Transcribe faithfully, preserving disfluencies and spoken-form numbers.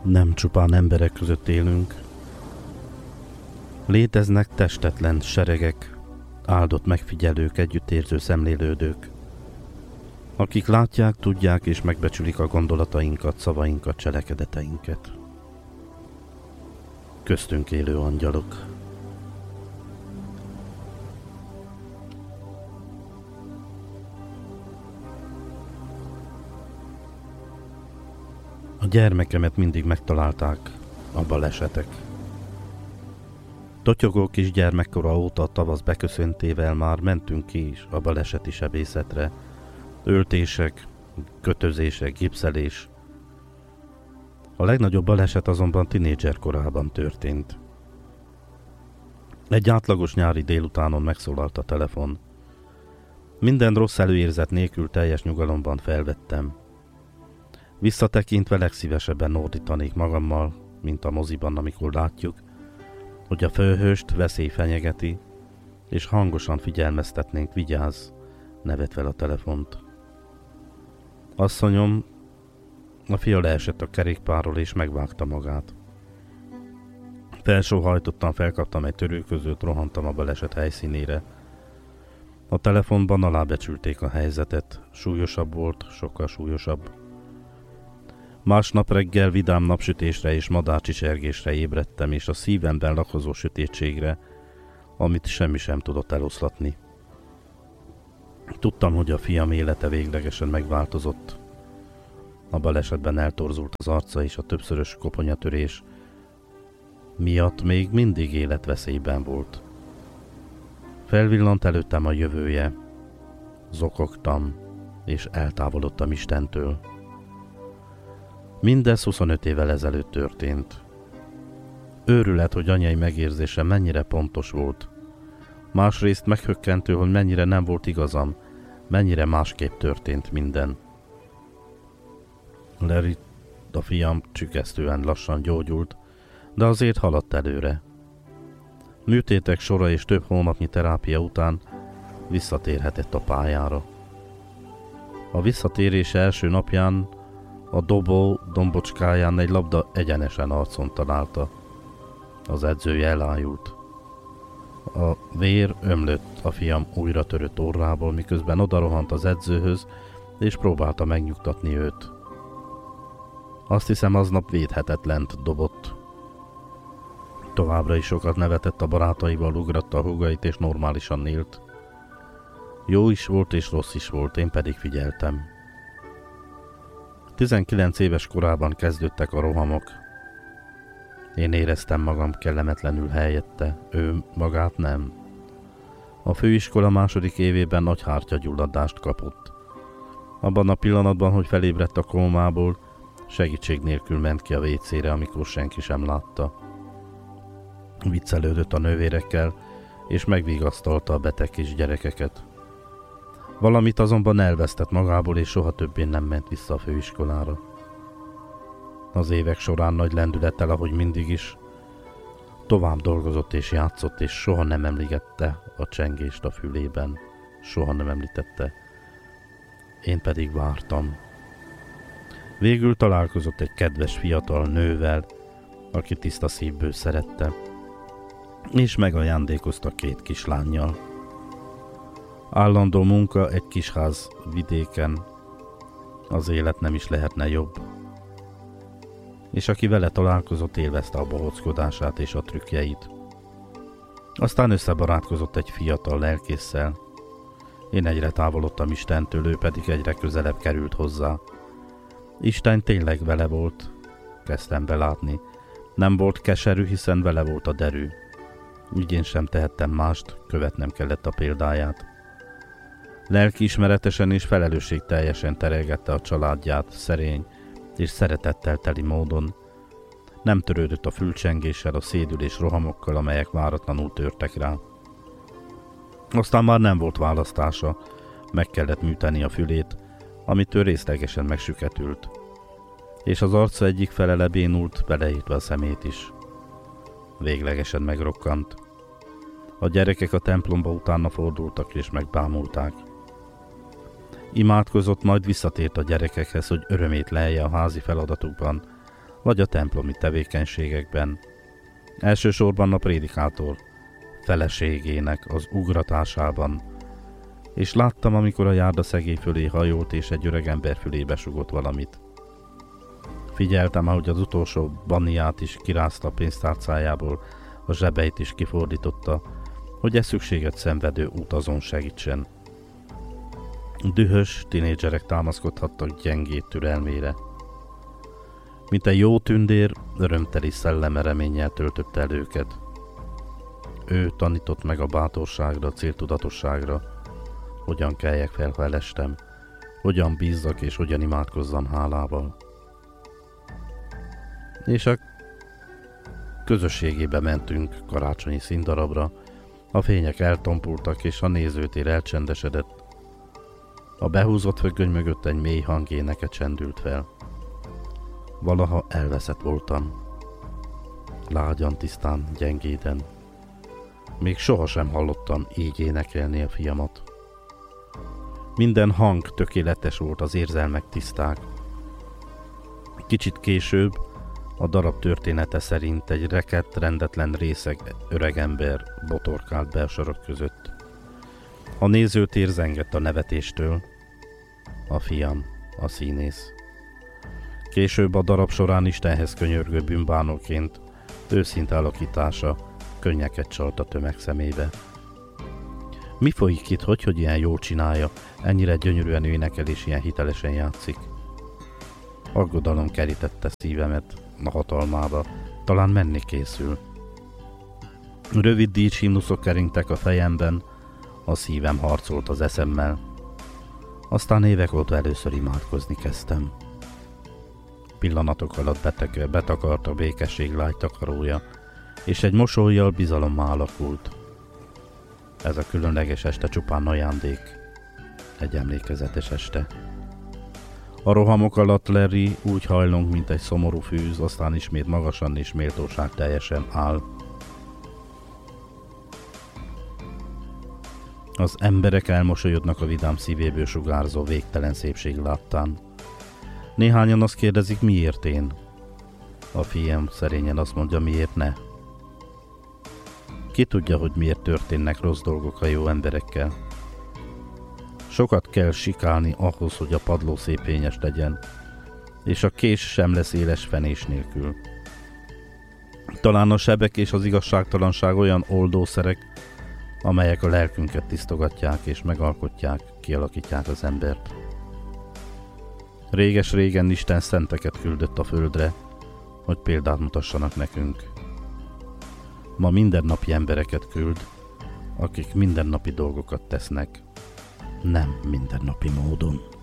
Nem csupán emberek között élünk. Léteznek testetlen seregek, áldott megfigyelők, együttérző szemlélődők, akik látják, tudják és megbecsülik a gondolatainkat, szavainkat, cselekedeteinket. Köztünk élő angyalok. A gyermekemet mindig megtalálták a balesetek. Totyogó kis gyermekkora óta a tavasz beköszöntével már mentünk ki is a baleseti sebészetre. Öltések, kötözések, gipszelés. A legnagyobb baleset azonban tinédzser korában történt. Egy átlagos nyári délutánon megszólalt a telefon. Minden rossz előérzet nélkül teljes nyugalomban felvettem. Visszatekintve legszívesebben ordítanék magammal, mint a moziban, amikor látjuk, hogy a főhőst veszély fenyegeti, és hangosan figyelmeztetnénk, vigyázz, ne vedd fel a telefont. Asszonyom, a fia leesett a kerékpárról és megvágta magát. Felsóhajtottan, felkaptam egy törőközőt, rohantam a baleset helyszínére. A telefonban alábecsülték a helyzetet, súlyosabb volt, sokkal súlyosabb. Másnap reggel vidám napsütésre és madárcsicsergésre ébredtem, és a szívemben lakozó sötétségre, amit semmi sem tudott eloszlatni. Tudtam, hogy a fiam élete véglegesen megváltozott. A balesetben eltorzult az arca, és a többszörös koponyatörés miatt még mindig életveszélyben volt. Felvillant előttem a jövője, zokogtam, és eltávolodtam Istentől. Mindez huszonöt évvel ezelőtt történt. Őrület, hogy anyai megérzése mennyire pontos volt. Másrészt meghökkentő, hogy mennyire nem volt igazam, mennyire másképp történt minden. Larry, a fiam csükesztően lassan gyógyult, de azért haladt előre. Műtétek sora és több hónapnyi terápia után visszatérhetett a pályára. A visszatérés első napján a dobó dombocskáján egy labda egyenesen arcon találta. Az edzője elájult. A vér ömlött a fiam újra törött orrából, miközben odarohant az edzőhöz, és próbálta megnyugtatni őt. Azt hiszem, aznap védhetetlent dobott. Továbbra is sokat nevetett a barátaival, ugratta a húgait, és normálisan élt. Jó is volt, és rossz is volt, én pedig figyeltem. tizenkilenc éves korában kezdődtek a rohamok. Én éreztem magam kellemetlenül helyette, ő magát nem. A főiskola második évében nagy hártyagyulladást kapott. Abban a pillanatban, hogy felébredt a kómából, segítség nélkül ment ki a vécére, amikor senki sem látta. Viccelődött a nővérekkel, és megvigasztalta a beteg kis gyerekeket. Valamit azonban elvesztett magából, és soha többé nem ment vissza a főiskolára. Az évek során nagy lendülettel, ahogy mindig is, tovább dolgozott és játszott, és soha nem emlegette a csengést a fülében. Soha nem említette. Én pedig vártam. Végül találkozott egy kedves fiatal nővel, aki tiszta szívből szerette, és megajándékozta két kislánnyal. Állandó munka, egy kis ház vidéken, az élet nem is lehetne jobb. És aki vele találkozott, élvezte a bohóckodását és a trükkjeit. Aztán összebarátkozott egy fiatal lelkésszel. Én egyre távolodtam Istentől, ő pedig egyre közelebb került hozzá. Isten tényleg vele volt, kezdtem belátni. Nem volt keserű, hiszen vele volt a derű. Így én sem tehettem mást, követnem kellett a példáját. Lelkiismeretesen és felelősségteljesen terelgette a családját, szerény és szeretettel teli módon. Nem törődött a fülcsengéssel, a szédülés rohamokkal, amelyek váratlanul törtek rá. Aztán már nem volt választása, meg kellett műteni a fülét, amitől részlegesen megsüketült. És az arca egyik fele lebénult, beleértve a szemét is. Véglegesen megrokkant. A gyerekek a templomba utána fordultak és megbámulták. Imádkozott, majd visszatért a gyerekekhez, hogy örömét lelje a házi feladatukban, vagy a templomi tevékenységekben. Elsősorban a prédikátor feleségének az ugratásában, és láttam, amikor a járda szegély fölé hajolt, és egy öreg ember fülébe sugott valamit. Figyeltem, ahogy az utolsó banniát is kirázta a pénztárcájából, a zsebeit is kifordította, hogy e szükséget szenvedő utazón segítsen. Dühös tinédzserek támaszkodhattak gyengét türelmére. Mint egy jó tündér, örömteli szelleme reménnyel töltötte el őket. Ő tanított meg a bátorságra, a céltudatosságra, hogyan keljek fel, ha elestem, hogyan bízzak és hogyan imádkozzam hálával. És a közösségébe mentünk karácsonyi színdarabra, a fények eltompultak és a nézőtér elcsendesedett. A behúzott fögöny mögött egy mély hangéneke csendült fel. Valaha elveszett voltam. Lágyan, tisztán, gyengéden. Még sohasem hallottam így énekelni a fiamat. Minden hang tökéletes volt, az érzelmek tiszták. Kicsit később a darab története szerint egy rekedt, rendetlen részeg öregember botorkált be a sorok között. A nézőtér zengett a nevetéstől. A fiam, a színész. Később a darab során Istenhez könyörgő bűnbánóként őszinte alakítása könnyeket csalt a tömeg szemébe. Mi folyik itt, hogy, hogy ilyen jól csinálja, ennyire gyönyörűen énekel és ilyen hitelesen játszik? Aggodalom kerítette szívemet a hatalmába, talán menni készül. Rövid díjshimnuszok keringtek a fejemben, a szívem harcolt az eszemmel. Aztán évek óta először imádkozni kezdtem. Pillanatok alatt beteg, betakart a békesség lágy takarója, és egy mosollyal bizalommá alakult. Ez a különleges este csupán ajándék, egy emlékezetes este. A rohamok alatt Larry úgy hajlong, mint egy szomorú fűz, aztán ismét magasan és méltóság teljesen áll. Az emberek elmosolyodnak a vidám szívéből sugárzó végtelen szépség láttán. Néhányan azt kérdezik, miért én? A fiam szerényen azt mondja, miért ne? Ki tudja, hogy miért történnek rossz dolgok a jó emberekkel? Sokat kell sikálni ahhoz, hogy a padló szépényes legyen, és a kés sem lesz éles fenés nélkül. Talán a sebek és az igazságtalanság olyan oldószerek, amelyek a lelkünket tisztogatják és megalkotják, kialakítják az embert. Réges-régen Isten szenteket küldött a földre, hogy példát mutassanak nekünk. Ma mindennapi embereket küld, akik mindennapi dolgokat tesznek, nem mindennapi módon.